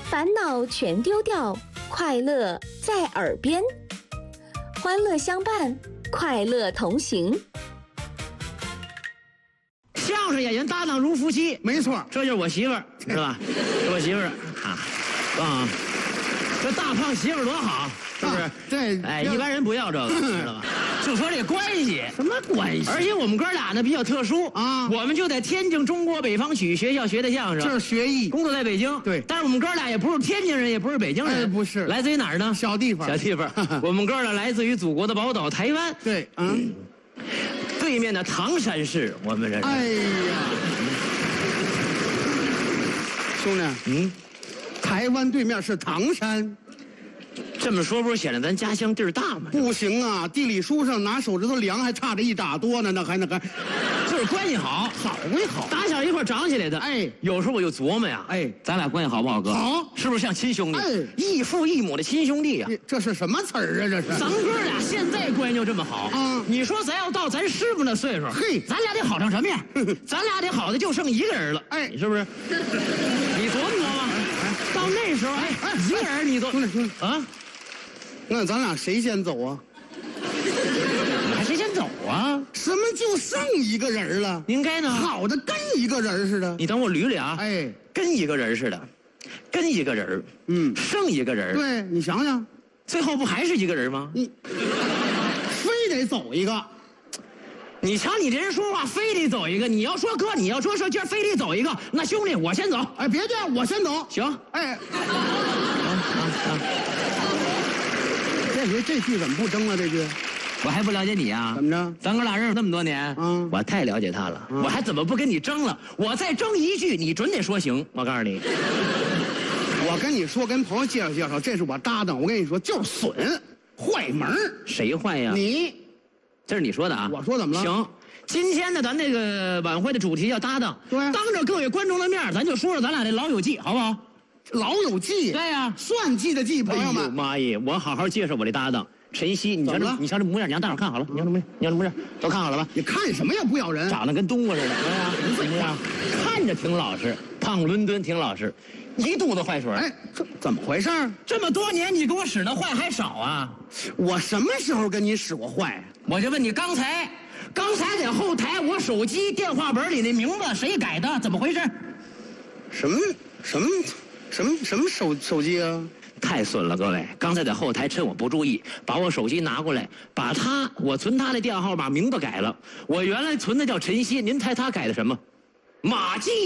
烦恼全丢掉，快乐在耳边，欢乐相伴，快乐同行。 相声演员搭档如夫妻， 没错， 这就是我媳妇儿，是吧？是我媳妇儿啊，这大胖媳妇儿多好，是不是？ 对， 哎，一般人不要这个，知道吧？就说这关系， 什么关系？ 而且我们哥俩呢比较特殊啊， 我们就在天津中国北方曲艺学校学的相声， 这是学艺， 工作在北京。 对， 但是我们哥俩也不是天津人，也不是北京人， 哎，不是， 来自于哪儿呢？ 小地方， 小地方。我们哥俩来自于祖国的宝岛台湾。 对， 对面的唐山市，我们这是。 哎呀，兄弟，台湾对面是唐山。 这么说不是显得咱家乡地儿大吗？ 不行啊，地理书上拿手指头量还差着一拃多呢，那还就是关系好， 好归好， 打小一块长起来的。 哎， 有时候我就琢磨呀， 哎， 咱俩关系好不好，哥？ 好， 是不是像亲兄弟？ 哎， 异父异母的亲兄弟呀。 这是什么词儿啊？这是咱哥俩现在关系就这么好啊？ 你说咱要到咱师傅那岁数， 嘿， 咱俩得好成什么样？咱俩得好的就剩一个人了， 哎， 是不是？你琢磨琢磨，到那时候，一个人你都兄弟啊。 那咱俩谁先走啊？ 还谁先走啊？ 什么就剩一个人了？ 应该呢？ 好的跟一个人似的。 你等我捋捋啊！ 哎， 跟一个人似的，跟一个人，剩一个人。 对，你想想， 最后不还是一个人吗？ 你非得走一个。 你瞧你这人说话非得走一个，你要说哥，你要说今儿非得走一个，那兄弟我先走。 哎，别这样，我先走。 行。 哎。这句怎么不争了？这句， 我还不了解你啊？ 怎么着？ 咱哥俩认识那么多年，我太了解他了，我还怎么不跟你争了？我再争一句，你准得说行。我告诉你， 我跟你说，跟朋友介绍介绍，这是我搭档。我跟你说，就是损，坏门。 谁坏呀？ 你， 这是你说的啊？ 我说怎么了？ 行，今天呢，咱这个晚会的主题叫搭档， 对， 当着各位观众的面，咱就说说咱俩这老友记，好不好？ 老友记， 对呀， 算计的计，朋友们。 哎呦妈耶！我好好介绍我这搭档陈曦，你瞧这，你瞧这模样，你让大伙看好了，你瞧这模样，你瞧这模样，都看好了吧？ 你看什么呀？不咬人， 长得跟冬瓜似的，怎么样？看着挺老实，胖伦敦挺老实，一肚子坏水。 哎，这怎么回事？ 这么多年你给我使的坏还少啊？ 我什么时候跟你使过坏？ 我就问你，刚才在后台我手机电话本里那名字谁改的？怎么回事？ 什么手机啊？ 太损了，各位！刚才在后台趁我不注意，把我手机拿过来，把我存他的电话号码名字改了。我原来存的叫陈曦，您猜他改的什么？马季。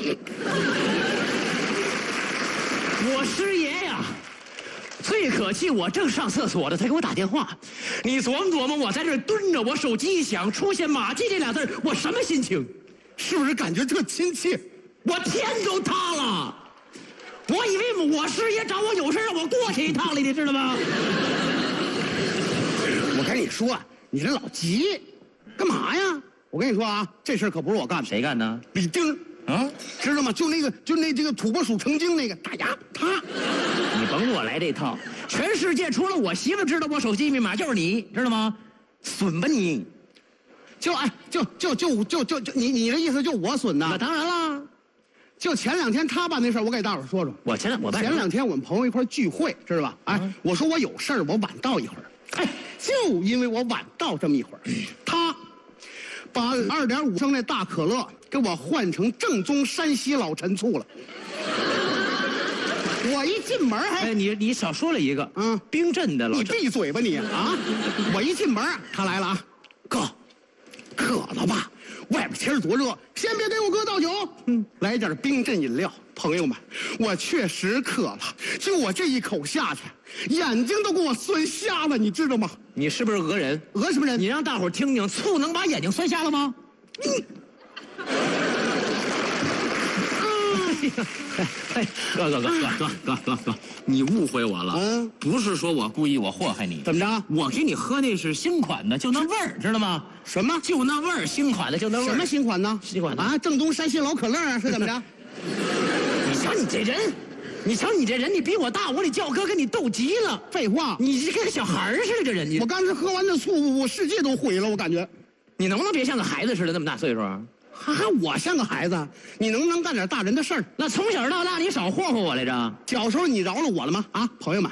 我师爷呀！最可气，我正上厕所呢，他给我打电话。你琢磨琢磨，我在这儿蹲着，我手机一响，出现马季这俩字，我什么心情？ 是不是感觉特亲切？ 我天都塌了！我以为我师爷找我有事让我过去一趟来，你知道吗？ 我跟你说，你这老急，干嘛呀？我跟你说啊，这事可不是我干的。 谁干的？ 李丁啊，知道吗？就这个土拨鼠成精那个大牙，他。 你甭给我来这套，全世界除了我媳妇知道我手机密码就是你，知道吗？损吧你！你的意思就我损呐？那当然啦。 就前两天他办那事儿，我给大伙说说。 我前两天我们朋友一块聚会，知道吧？哎，我说我有事儿，我晚到一会儿。哎，就因为我晚到这么一会儿，他把2.5升那大可乐给我换成正宗山西老陈醋了。我一进门还， 你少说了一个，冰镇的老陈。 你闭嘴吧你啊！我一进门，他来了啊，哥，渴了吧？外边天多热，先别给我哥倒酒，来点冰镇饮料。朋友们，我确实渴了，就我这一口下去，眼睛都给我酸瞎了，你知道吗？ 你是不是讹人？ 讹什么人？ 你让大伙听听，醋能把眼睛酸瞎了吗？哥，你误会我了。不是说我故意我祸害你。 怎么着？ 我给你喝那是新款的，就那味儿，知道吗？ 什么？ 就那味儿，新款的就那味儿。 什么新款呢？ 新款的啊，正宗山西老可乐啊，是怎么着？ 你瞧你这人，你比我大，我得叫哥跟你斗急了。 废话， 你这跟个小孩似的，这人你。 我刚才喝完的醋，我世界都毁了，我感觉。 你能不能别像个孩子似的那么大岁数啊？ 我像个孩子，你能不能干点大人的事儿？ 那从小到大你少霍霍我来着。 小时候你饶了我了吗？啊，朋友们，